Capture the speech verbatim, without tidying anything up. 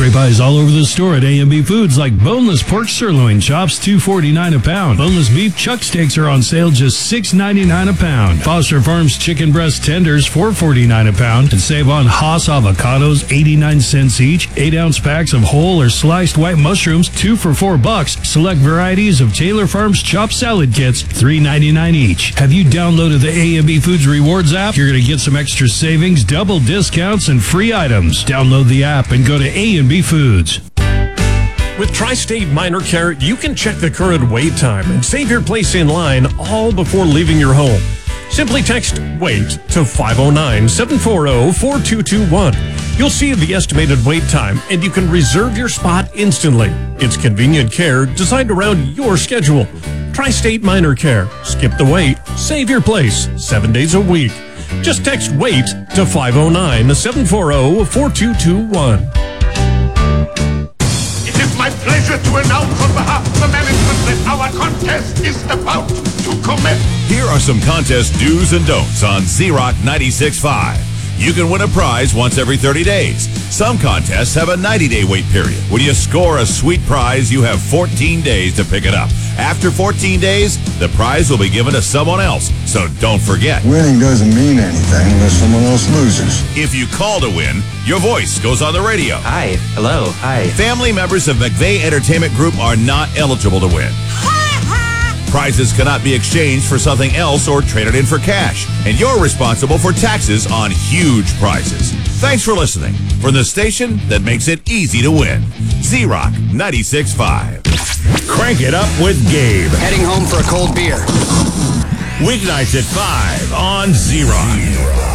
Great buys all over the store at A and B Foods, like boneless pork sirloin chops, two forty-nine a pound. Boneless beef chuck steaks are on sale just six ninety-nine a pound. Foster Farms chicken breast tenders, four forty-nine a pound. And save on Haas avocados, eighty-nine cents each. eight ounce packs of whole or sliced white mushrooms, two for four bucks. Select varieties of Taylor Farms chopped salad kits, three ninety-nine each. Have you downloaded the A and B Foods Rewards app? You're going to get some extra savings, double discounts, and free items. Download the app and go to A and B Foods. With Tri-State Minor Care, you can check the current wait time and save your place in line all before leaving your home. Simply text WAIT to five oh nine, seven four zero, four two two one. You'll see the estimated wait time, and you can reserve your spot instantly. It's convenient care designed around your schedule. Tri-State Minor Care. Skip the wait. Save your place. Seven days a week. Just text WAIT to five oh nine, seven four zero, four two two one. It is my pleasure to announce on behalf of the management that our contest is about to commence. Here are some contest do's and don'ts on Z-Rock ninety-six point five. You can win a prize once every thirty days. Some contests have a ninety day wait period. When you score a sweet prize, you have fourteen days to pick it up. After fourteen days, the prize will be given to someone else. So don't forget. Winning doesn't mean anything unless someone else loses. If you call to win, your voice goes on the radio. Hi. Hello. Hi. Family members of McVeigh Entertainment Group are not eligible to win. Prizes cannot be exchanged for something else or traded in for cash. And you're responsible for taxes on huge prizes. Thanks for listening. From the station that makes it easy to win. Z-Rock ninety-six point five. Crank it up with Gabe. Heading home for a cold beer. Weeknights at five on Z-Rock.